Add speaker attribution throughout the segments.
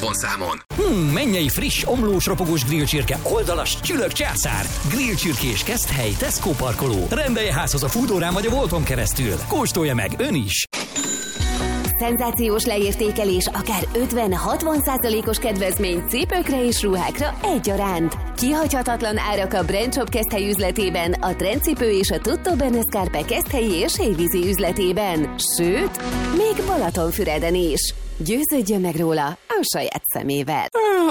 Speaker 1: telefonszámon.
Speaker 2: Mennyei friss, omlós, ropogós grillcsirke, oldalas, csülök császár. Grillcsirkés Keszthely, Tesco parkoló. Rendelje házhoz a Foodórán vagy a Volton keresztül. Kóstolja meg ön is!
Speaker 3: Szenzációs leértékelés, akár 50-60%-os kedvezmény cipőkre és ruhákra egyaránt. Kihagyhatatlan árak a Brand Shop Keszthely üzletében, a Trendcipő és a Tutto Beneszkárpe keszthelyi és hévízi üzletében. Sőt, még Balatonfüreden is. Győződjön meg róla a saját szemével.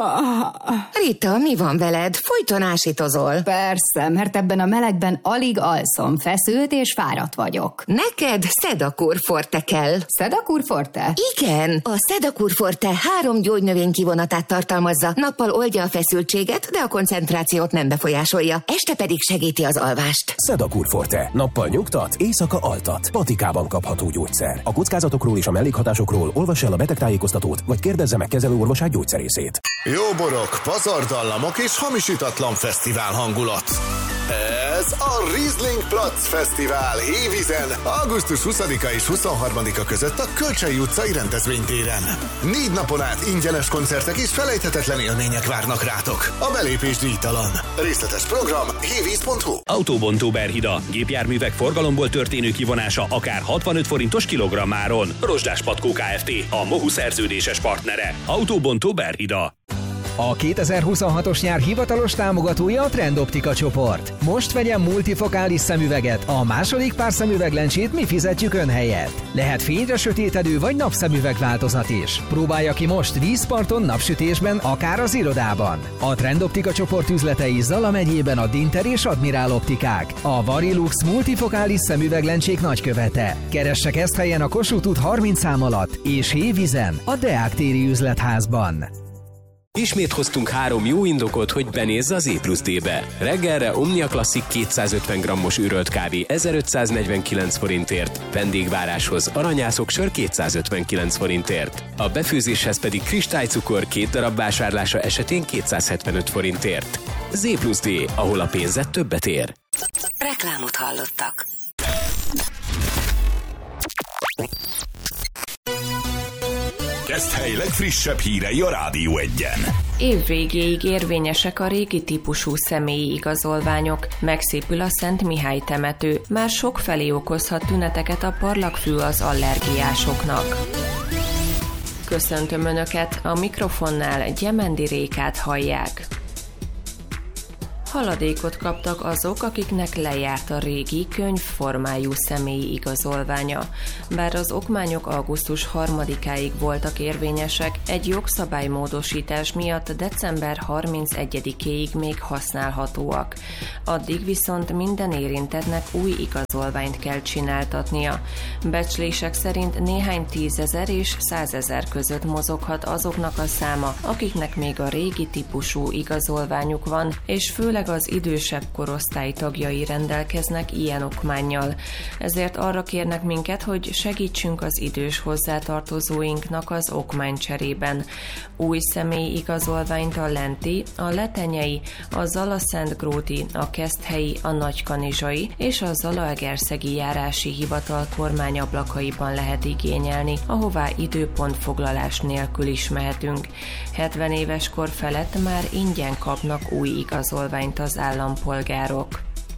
Speaker 4: Rita, mi van veled? Folyton ásítozol.
Speaker 5: Persze, mert ebben a melegben alig alszom, feszült és fáradt vagyok.
Speaker 4: Neked Sedakur Forte kell.
Speaker 5: Sedakur Forte?
Speaker 4: Igen, a Sedakur Forte 3 gyógynövény kivonatát tartalmazza. Nappal oldja a feszültséget, de a koncentrációt nem befolyásolja. Este pedig segíti az alvást.
Speaker 6: Sedakur Forte. Nappal nyugtat, éjszaka altat. Patikában kapható gyógyszer. A kockázatokról és a mellékhatásokról olvass el a betegtájékoztatót, vagy kérdezze meg kezelőorvosát gyógyszerészét.
Speaker 7: Jó borok, pazardallamok és hamisítatlan fesztivál hangulat. Ez a Riesling Platz Fesztivál Hévízen, augusztus 20-a és 23-a között a Kölcsei utcai rendezvénytéren. 4 napon át ingyenes koncertek és felejthetetlen élmények várnak rátok. A belépés díjtalan. Részletes program hévíz.hu.
Speaker 8: Autóbontó Berhida. Gépjárművek forgalomból történő kivonása akár 65 forintos kilogrammáron. Rozsdás Patkó Kft. A MOHU szerződéses partnere. Autóbontó Berhida.
Speaker 9: A 2026-os nyár hivatalos támogatója a Trendoptika csoport. Most vegyen multifokális szemüveget, a második pár szemüveglencsét mi fizetjük ön helyett. Lehet fényre sötétedő vagy napszemüveg változat is. Próbálja ki most vízparton, napsütésben, akár az irodában. A Trendoptika csoport üzletei Zala megyében a Dinter és Admirál Optikák. A Varilux multifokális szemüveglencsék nagykövete. Keresse Keszthelyen a Kossuth út 30 szám alatt, és Hévízen a Deák téri üzletházban.
Speaker 10: Ismét hoztunk 3 jó indokot, hogy benézz az E+D-be. Reggelre Omnia Classic 250 g-os ürölt kávé 1549 forintért, vendégváráshoz aranyászok sör 259 forintért. A befőzéshez pedig kristálycukor 2 darab vásárlása esetén 275 forintért. Az E+D, ahol a pénzed többet ér.
Speaker 3: Reklámot hallottak.
Speaker 7: Keszthely legfrissebb hírei a Rádió 1-en.
Speaker 11: Év végéig érvényesek a régi típusú személyi igazolványok. Megszépül a Szent Mihály temető. Már sokfelé okozhat tüneteket a parlagfű az allergiásoknak. Köszöntöm Önöket, a mikrofonnál Gyemendi Rékát hallják. Haladékot kaptak azok, akiknek lejárt a régi könyvformájú személyi igazolványa. Bár az okmányok augusztus 3-áig voltak érvényesek, egy jogszabálymódosítás miatt december 31-éig még használhatóak. Addig viszont minden érintettnek új igazolványt kell csináltatnia. Becslések szerint néhány 10 000 és 100 000 között mozoghat azoknak a száma, akiknek még a régi típusú igazolványuk van, és főleg az idősebb korosztály tagjai rendelkeznek ilyen okmánnyal. Ezért arra kérnek minket, hogy segítsünk az idős hozzátartozóinknak az okmány cserében. Új személyi igazolványt a Lenti, a Letenyei, a Zala-Szentgróti, a Keszthelyi, a Nagykanizsai és a Zalaegerszegi járási hivatal kormányablakaiban lehet igényelni, ahová időpontfoglalás nélkül is mehetünk. 70 éves kor felett már ingyen kapnak új igazolványt az állampolgárok.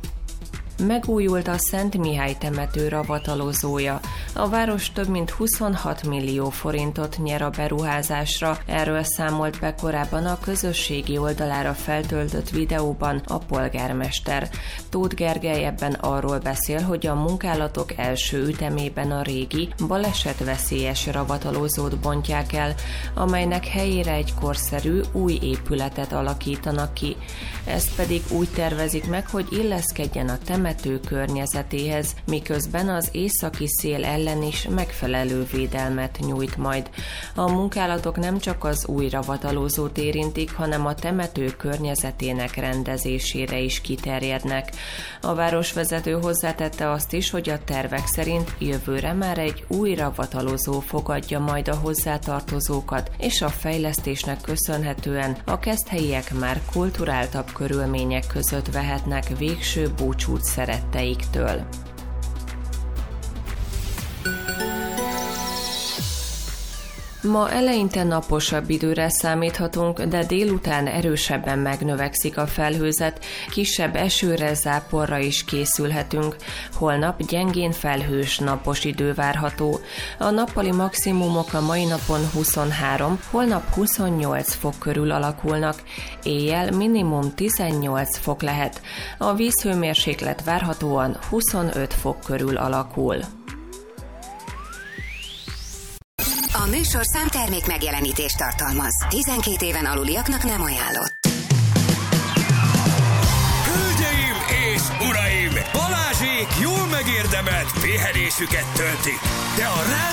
Speaker 11: Megújult a Szent Mihály temető ravatalozója. A város több mint 26 millió forintot nyer a beruházásra, erről számolt be korábban a közösségi oldalára feltöltött videóban a polgármester. Tóth Gergely ebben arról beszél, hogy a munkálatok első ütemében a régi, balesetveszélyes ravatalozót bontják el, amelynek helyére egy korszerű, új épületet alakítanak ki. Ezt pedig úgy tervezik meg, hogy illeszkedjen a temető környezetéhez, miközben az északi szél ellen is megfelelő védelmet nyújt majd. A munkálatok nem csak az új ravatalozót érintik, hanem a temető környezetének rendezésére is kiterjednek. A városvezető hozzátette azt is, hogy a tervek szerint jövőre már egy új ravatalozó fogadja majd a hozzátartozókat, és a fejlesztésnek köszönhetően a keszthelyiek már kulturáltabb körülmények között vehetnek végső búcsút szeretteiktől. Ma eleinte naposabb időre számíthatunk, de délután erősebben megnövekszik a felhőzet, kisebb esőre, záporra is készülhetünk. Holnap gyengén felhős, napos idő várható. A nappali maximumok a mai napon 23, holnap 28 fok körül alakulnak. Éjjel minimum 18 fok lehet. A vízhőmérséklet várhatóan 25 fok körül alakul.
Speaker 1: A műsorszám termék megjelenítést tartalmaz. 12 éven aluliaknak nem ajánlott.
Speaker 12: Hölgyeim és uraim! Balázsék jól megérdemelt pihenésüket töltik, de a